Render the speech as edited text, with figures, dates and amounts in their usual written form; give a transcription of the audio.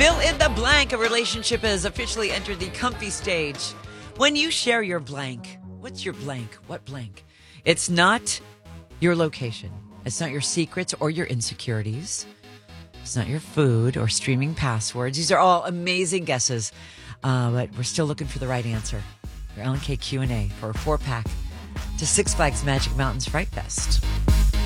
Fill in the blank. A relationship has officially entered the comfy stage. When you share your blank, what's your blank? What blank? It's not your location. It's not your secrets or your insecurities. It's not your food or streaming passwords. These are all amazing guesses, but we're still looking for the right answer. Your LNK Q&A for a 4-pack to Six Flags Magic Mountain Fright Fest.